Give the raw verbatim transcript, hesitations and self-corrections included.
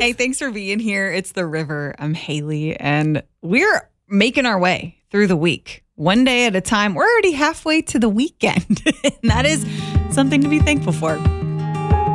Hey, thanks for being here. It's The River. I'm Haley, and we're making our way through the week, one day at a time. We're already halfway to the weekend, and that is something to be thankful for.